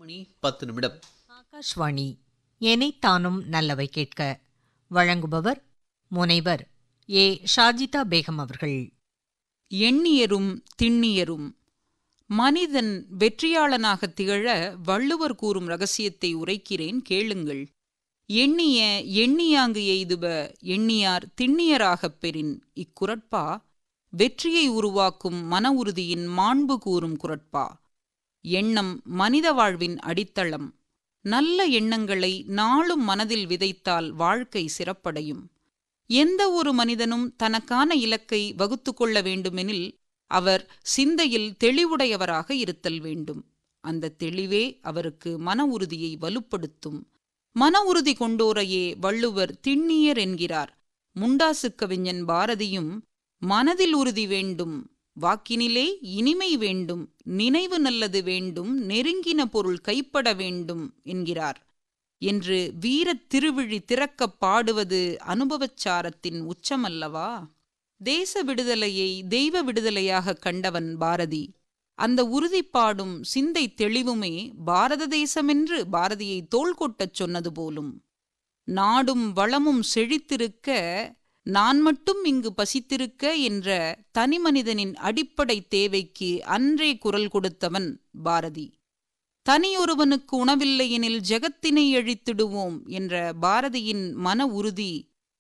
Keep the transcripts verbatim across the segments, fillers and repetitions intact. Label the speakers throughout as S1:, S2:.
S1: மணி பத்து நிமிடம்.
S2: ஆகாஷ்வாணி. எனைத்தானும் நல்லவை கேட்க வழங்குபவர் முனைவர் ஏ ஷாஜிதா பேகம் அவர்கள்.
S3: எண்ணியரும் திண்ணியரும். மனிதன் வெற்றியாளனாக திகழ வள்ளுவர் கூறும் இரகசியத்தை உரைக்கிறேன், கேளுங்கள். எண்ணிய எண்ணியாங்கு எய்துப எண்ணியார் திண்ணியராகப் பெறின். இக்குறட்பா வெற்றியை உருவாக்கும் மன உறுதியின் மாண்பு கூறும் குறட்பா. எண்ணம் மனித வாழ்வின் அடித்தளம். நல்ல எண்ணங்களை நாளும் மனதில் விதைத்தால் வாழ்க்கை சிறப்படையும். எந்த ஒரு மனிதனும் தனக்கான இலக்கை வகுத்து கொள்ள வேண்டுமெனில் அவர் சிந்தையில் தெளிவுடையவராக இருத்தல் வேண்டும். அந்த தெளிவே அவருக்கு மன உறுதியை வலுப்படுத்தும். மன உறுதி கொண்டோரையே வள்ளுவர் திண்ணியர் என்கிறார். முண்டாசு கவிஞன் பாரதியும் மனதில் உறுதி வேண்டும், வாக்கினிலே இனிமை வேண்டும், நினைவு நல்லது வேண்டும், நெருங்கின பொருள் கைப்பட வேண்டும் என்கிறார் என்று வீரத் திருவிழி திறக்கப் பாடுவது அனுபவச்சாரத்தின் உச்சமல்லவா? தேச விடுதலையை தெய்வ விடுதலையாக கண்டவன் பாரதி. அந்த உறுதிப்பாடும் சிந்தை தெளிவுமே பாரத தேசமென்று பாரதியை தோள் கொட்டச் சொன்னது போலும். நாடும் வளமும் செழித்திருக்க, நான் மட்டும் இங்கு பசித்திருக்க என்ற தனிமனிதனின் அடிப்படை தேவைக்கு அன்றே குரல் கொடுத்தவன் பாரதி. தனியொருவனுக்கு உணவில்லை எனில் ஜெகத்தினை அழித்திடுவோம் என்ற பாரதியின் மன உறுதி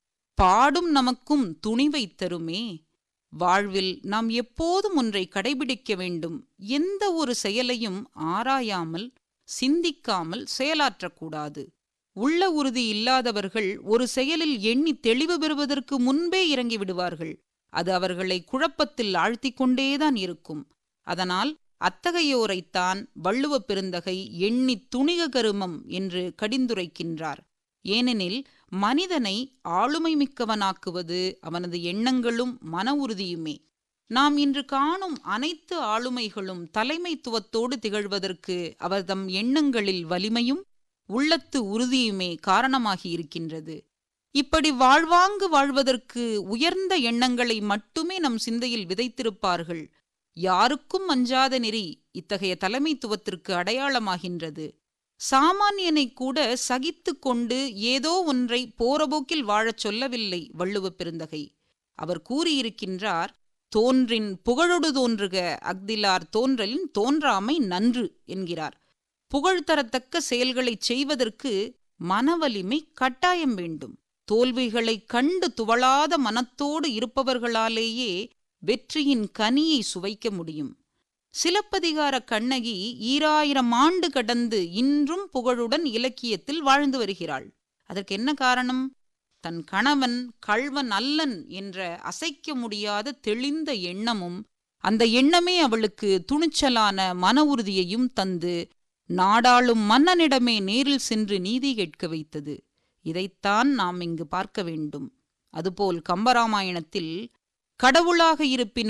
S3: பாடும் நமக்கும் துணிவை தருமே. வாழ்வில் நாம் எப்போதும் ஒன்றை கடைபிடிக்க வேண்டும். எந்த ஒரு செயலையும் ஆராயாமல் சிந்திக்காமல் செயலாற்றக்கூடாது. உள்ள உறுதி இல்லாதவர்கள் ஒரு செயலில் எண்ணி தெளிவு பெறுவதற்கு முன்பே இறங்கி விடுவார்கள். அது அவர்களை குழப்பத்தில் ஆழ்த்திக் கொண்டேதான் இருக்கும். அதனால் அத்தகையோரைத்தான் வள்ளுவ பெருந்தகை எண்ணி துணிக கருமம் என்று கடிந்துரைக்கின்றார். ஏனெனில் மனிதனை ஆளுமை மிக்கவனாக்குவது அவனது எண்ணங்களும் மன உறுதியுமே. நாம் இன்று காணும் அனைத்து ஆளுமைகளும் தலைமைத்துவத்தோடு திகழ்வதற்கு அவர்தம் எண்ணங்களில் வலிமையும் உள்ளத்து உறுதியுமே காரணமாகி இருக்கின்றது. இப்படி வாழ்வாங்கு வாழ்வதற்கு உயர்ந்த எண்ணங்களை மட்டுமே நம் சிந்தையில் விதைத்திருப்பார்கள். யாருக்கும் அஞ்சாத நெறி இத்தகைய தலைமைத்துவத்திற்கு அடையாளமாகின்றது. சாமானியனை கூட சகித்து கொண்டு ஏதோ ஒன்றை போறபோக்கில் வாழச் சொல்லவில்லை வள்ளுவ பெருந்தகை. அவர் கூறியிருக்கின்றார், தோன்றின் புகழொடு தோன்றுக, அஃதிலார் தோன்றலின் தோன்றாமை நன்று என்கிறார். புகழ் தரத்தக்க செயல்களை செய்வதற்கு மனவலிமை கட்டாயம் வேண்டும். தோல்விகளை கண்டு துவளாத மனத்தோடு இருப்பவர்களாலேயே வெற்றியின் கனியை சுவைக்க முடியும். சிலப்பதிகார கண்ணகி ஈராயிரம் ஆண்டு கடந்து இன்றும் புகழுடன் இலக்கியத்தில் வாழ்ந்து வருகிறாள். அதற்கு என்ன காரணம்? தன் கணவன் கள்வன் அல்லன் என்ற அசைக்க முடியாத தெளிந்த எண்ணமும், அந்த எண்ணமே அவளுக்கு துணிச்சலான மன உறுதியையும் தந்து நாடாளும் மன்னனிடமே நேரில் சென்று நீதி கேட்க வைத்தது. இதைத்தான் நாம் இங்கு பார்க்க வேண்டும். அதுபோல் கம்பராமாயணத்தில் கடவுளாக இருப்பினும்